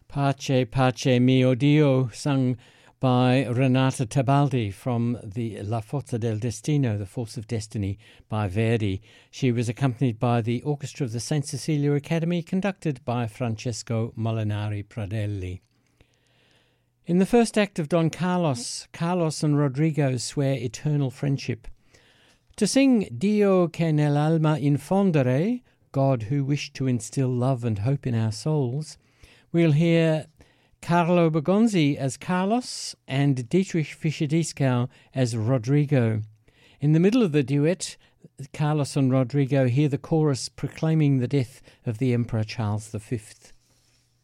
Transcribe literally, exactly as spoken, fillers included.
Pace, Pace Mio Dio, sung by Renata Tebaldi from the La Forza del Destino, The Force of Destiny, by Verdi. She was accompanied by the orchestra of the Saint Cecilia Academy, conducted by Francesco Molinari Pradelli. In the first act of Don Carlos, Carlos and Rodrigo swear eternal friendship. To sing Dio che nell'alma infondere, God who wished to instill love and hope in our souls, we'll hear Carlo Bergonzi as Carlos and Dietrich Fischer-Dieskau as Rodrigo. In the middle of the duet, Carlos and Rodrigo hear the chorus proclaiming the death of the Emperor Charles the Fifth.